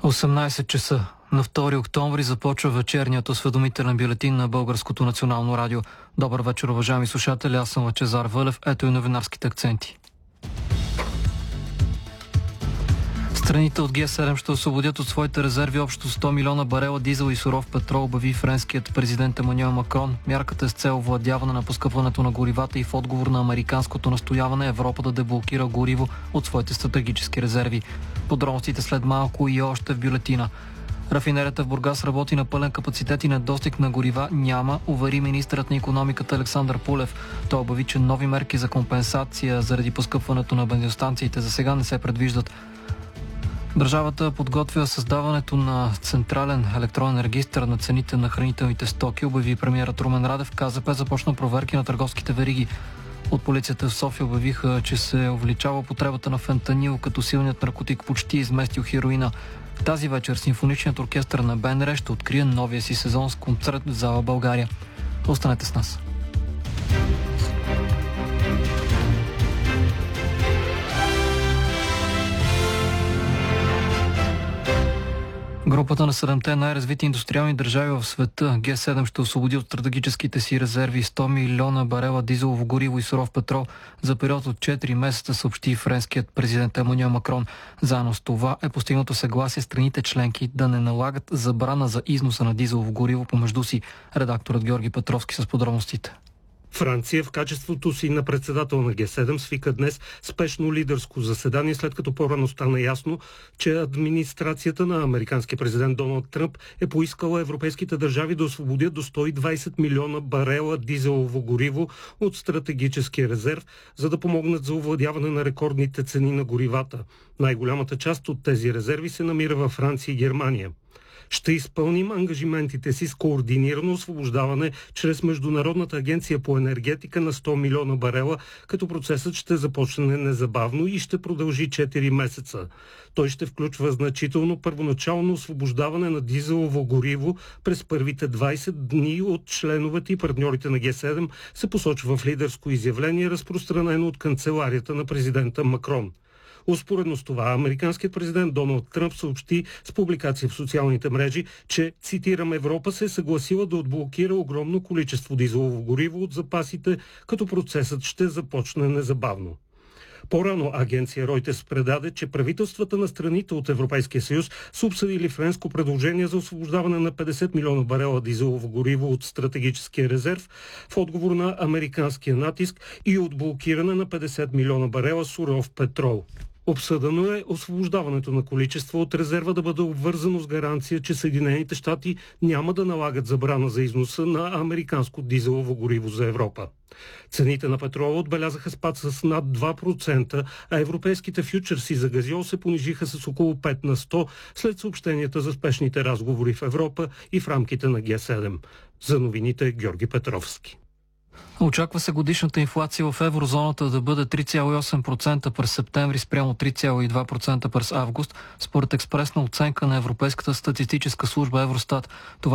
18 часа. На 2 октомври започва вечерният осведомителен бюлетин на Българското национално радио. Добър вечер, уважаеми слушатели, аз съм Лъчезар Вълев. Ето и новинарските акценти. Страните от Г7 ще освободят от своите резерви общо 100 милиона барела дизел и суров петрол, обяви френският президент Емануел Макрон. Мярката е с цел овладяване на поскъпването на горивата и в отговор на американското настояване Европа да деблокира гориво от своите стратегически резерви. Подробностите след малко и още в бюлетина. Рафинерията в Бургас работи на пълен капацитет и недостиг на горива няма, увери министърът на икономиката Александър Пулев. Той обяви, че нови мерки за компенсация заради поскъпването на бензиностанциите за сега не се предвиждат. Държавата подготвя създаването на централен електронен регистър на цените на хранителните стоки, обяви премиерът Румен Радев. КЗП започна проверки на търговските вериги. От полицията в София обявиха, че се увеличава потребата на фентанил, като силният наркотик почти изместил хероина. Тази вечер симфоничният оркестър на БНР ще открие новия си сезон с концерт в зала България. Останете с нас. Групата на 7-те най-развити индустриални държави в света, Г7, ще освободи от стратегическите си резерви 100 милиона барела дизелово гориво и суров петрол за период от 4 месеца, съобщи френският президент Емануел Макрон. Заедно с това е постигнато съгласие страните членки да не налагат забрана за износа на дизелово гориво помежду си. Редакторът Георги Петровски с подробностите. Франция в качеството си на председател на Г7 свика днес спешно лидерско заседание, след като по-рано стана ясно, че администрацията на американския президент Доналд Тръмп е поискала европейските държави да освободят до 120 милиона барела дизелово гориво от стратегическия резерв, за да помогнат за овладяване на рекордните цени на горивата. Най-голямата част от тези резерви се намира във Франция и Германия. Ще изпълним ангажиментите си с координирано освобождаване чрез Международната агенция по енергетика на 100 милиона барела, като процесът ще започне незабавно и ще продължи 4 месеца. Той ще включва значително първоначално освобождаване на дизелово гориво през първите 20 дни от членовете и партньорите на Г7, се посочва в лидерско изявление, разпространено от канцеларията на президента Макрон. Успоредно с това, американският президент Доналд Тръмп съобщи с публикация в социалните мрежи, че, цитирам, Европа се е съгласила да отблокира огромно количество дизелово гориво от запасите, като процесът ще започне незабавно. По-рано агенция Reuters предаде, че правителствата на страните от Европейския съюз са обсъдили френско предложение за освобождаване на 50 милиона барела дизелово гориво от стратегическия резерв в отговор на американския натиск и отблокиране на 50 милиона барела суров петрол. Обсъдено е освобождаването на количество от резерва да бъде обвързано с гаранция, че Съединените щати няма да налагат забрана за износа на американско дизелово гориво за Европа. Цените на петрола отбелязаха спад с над 2%, а европейските фьючерси за газьол се понижиха с около 5 на 100 след съобщенията за спешните разговори в Европа и в рамките на Г7. За новините Георги Петровски. Очаква се годишната инфлация в еврозоната да бъде 3,8% през септември спрямо 3,2% през август, според експресна оценка на Европейската статистическа служба Евростат. Това